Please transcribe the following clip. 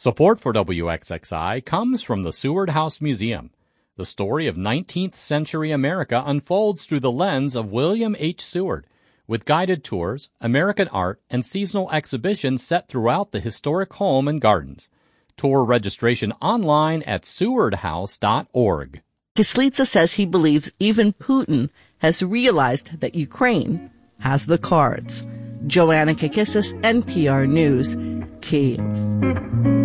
Support for WXXI comes from the Seward House Museum. The story of 19th century America unfolds through the lens of William H. Seward, with guided tours, American art, and seasonal exhibitions set throughout the historic home and gardens. Tour registration online at sewardhouse.org. Kislitsa says he believes even Putin has realized that Ukraine has the cards. Joanna Kakissis, NPR News, Kyiv.